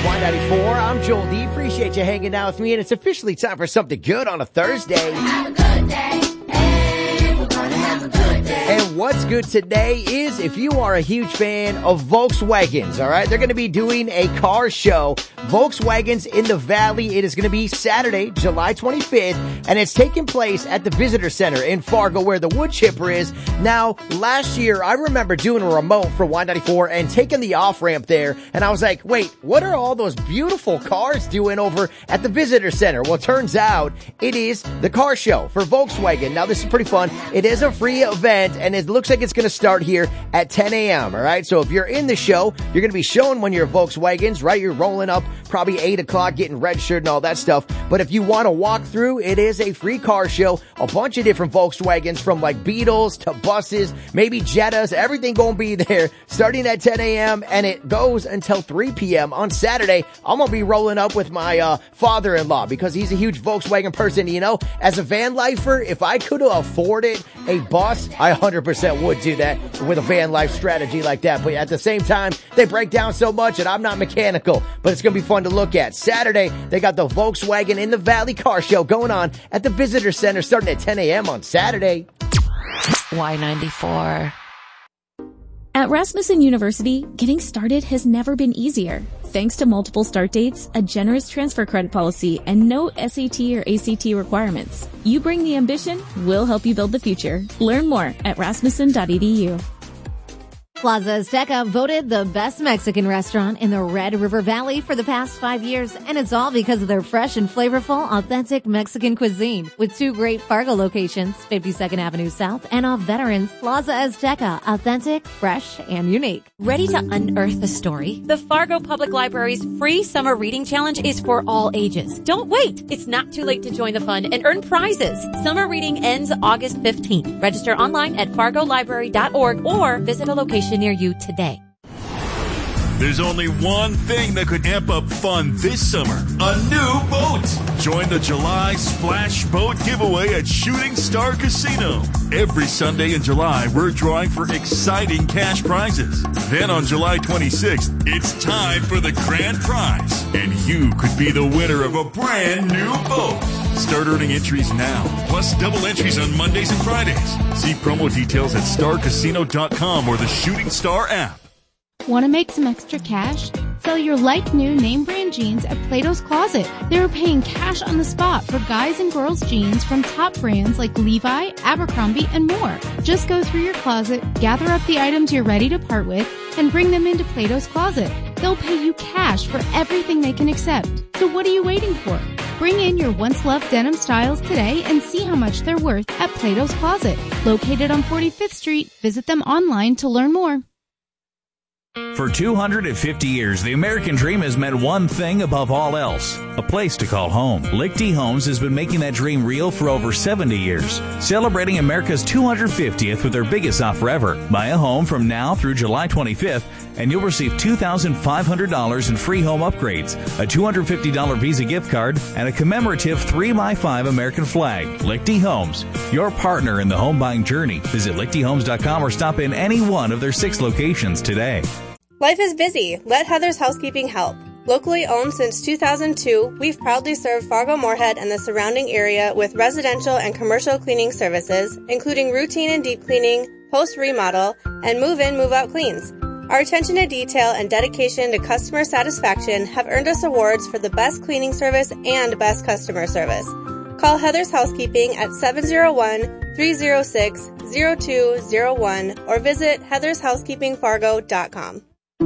Y94. I'm Joel D. Appreciate you hanging out with me, and it's officially time for something good on a Thursday. Have a good day. Hey, we're gonna have a good day. And what's good today is if you are a huge fan of Volkswagens, all right? They're going to be doing a car show, Volkswagens in the Valley. It is going to be Saturday, July 25th, and it's taking place at the Visitor Center in Fargo where the wood chipper is. Now, last year, I remember doing a remote for Y94 and taking the off-ramp there, and I was like, wait, what are all those beautiful cars doing over at the Visitor Center? Well, it turns out it is the car show for Volkswagen. Now, this is pretty fun. It is a free event, and it looks like it's going to start here at 10 a.m., all right? So if you're in the show, you're going to be showing one of your Volkswagens, right? You're rolling up probably 8 o'clock, getting registered and all that stuff. But if you want to walk through, it is a free car show. A bunch of different Volkswagens from like Beetles to buses, maybe Jettas, everything going to be there starting at 10 a.m. and it goes until 3 p.m. on Saturday. I'm going to be rolling up with my father-in-law because he's a huge Volkswagen person. You know, as a van lifer, if I could have afforded a bus, I 100% would do that with a van life strategy like that. But at the same time, they break down so much and I'm not mechanical, but it's going to be fun to look at. Saturday, they got the Volkswagen in the Valley car show going on at the Visitor Center starting at 10 a.m. on Saturday. Y94. At Rasmussen University, getting started has never been easier. Thanks to multiple start dates, a generous transfer credit policy, and no SAT or ACT requirements. You bring the ambition, we'll help you build the future. Learn more at rasmussen.edu. Plaza Azteca voted the best Mexican restaurant in the Red River Valley for the past 5 years, and it's all because of their fresh and flavorful, authentic Mexican cuisine. With 2 great Fargo locations, 52nd Avenue South and off Veterans, Plaza Azteca, authentic, fresh, and unique. Ready to unearth a story? The Fargo Public Library's free summer reading challenge is for all ages. Don't wait! It's not too late to join the fun and earn prizes. Summer reading ends August 15th. Register online at fargolibrary.org or visit a location near you today. There's only one thing that could amp up fun this summer. A new boat. Join the July Splash Boat giveaway at Shooting Star Casino. Every Sunday in July, we're drawing for exciting cash prizes. Then on July 26th, it's time for the grand prize. And you could be the winner of a brand new boat. Start earning entries now, plus double entries on Mondays and Fridays. See promo details at starcasino.com or the Shooting Star app. Want to make some extra cash? Sell your like-new name-brand jeans at Plato's Closet. They're paying cash on the spot for guys and girls jeans from top brands like Levi, Abercrombie, and more. Just go through your closet, gather up the items you're ready to part with, and bring them into Plato's Closet. They'll pay you cash for everything they can accept. So what are you waiting for? Bring in your once-loved denim styles today and see how much they're worth at Plato's Closet. Located on 45th Street, visit them online to learn more. For 250 years, the American dream has meant one thing above all else, a place to call home. Lichty Homes has been making that dream real for over 70 years, celebrating America's 250th with their biggest offer ever. Buy a home from now through July 25th, and you'll receive $2,500 in free home upgrades, a $250 Visa gift card, and a commemorative 3x5 American flag. Lichty Homes, your partner in the home buying journey. Visit lichtyhomes.com or stop in any one of their 6 locations today. Life is busy. Let Heather's Housekeeping help. Locally owned since 2002, we've proudly served Fargo-Moorhead and the surrounding area with residential and commercial cleaning services, including routine and deep cleaning, post-remodel, and move-in, move-out cleans. Our attention to detail and dedication to customer satisfaction have earned us awards for the best cleaning service and best customer service. Call Heather's Housekeeping at 701-306-0201 or visit heathershousekeepingfargo.com.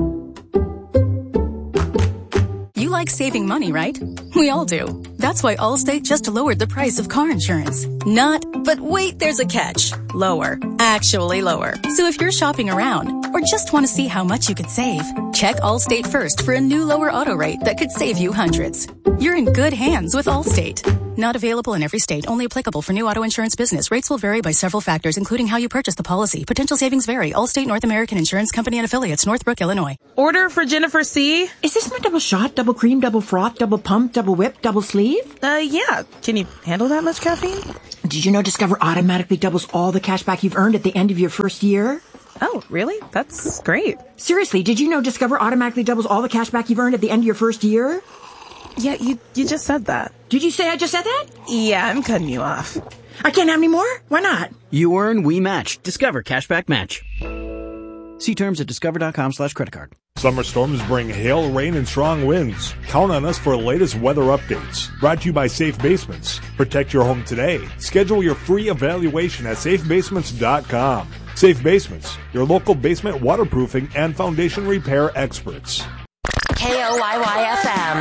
You like saving money, right? We all do. That's why Allstate just lowered the price of car insurance. Not, but wait, there's a catch. Lower. Actually lower. So if you're shopping around or just want to see how much you could save, check Allstate first for a new lower auto rate that could save you hundreds. You're in good hands with Allstate. Not available in every state. Only applicable for new auto insurance business. Rates will vary by several factors, including how you purchase the policy. Potential savings vary. Allstate North American Insurance Company and affiliates. Northbrook, Illinois. Order for Jennifer C. Is this my double shot, double cream, double froth, double pump, double whip, double sleeve? Yeah. Can you handle that much caffeine? Did you know Discover automatically doubles all the cash back you've earned at the end of your first year? Oh, really? That's great. Seriously, did you know Discover automatically doubles all the cash back you've earned at the end of your first year? Yeah, you just said that. Did you say I just said that? Yeah, I'm cutting you off. I can't have any more? Why not? You earn, we match. Discover Cashback Match. See terms at discover.com/creditcard. Summer storms bring hail, rain, and strong winds. Count on us for the latest weather updates. Brought to you by Safe Basements. Protect your home today. Schedule your free evaluation at safebasements.com. Safe Basements, your local basement waterproofing and foundation repair experts. KOYY-FM.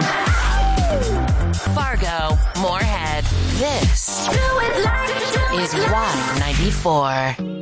Fargo, Moorhead. This is Y94.